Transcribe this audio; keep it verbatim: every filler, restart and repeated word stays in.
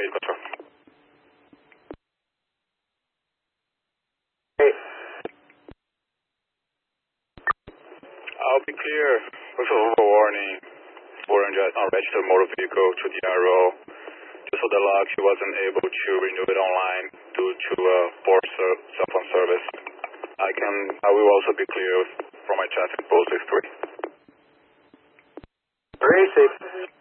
eight control. Hey. I'll be clear with a warning for unregistered motor vehicle to D R O. Just for the log, he wasn't able to renew it online due to a poor cell phone service. I can, I will also be clear from my chat in post six three. Three six.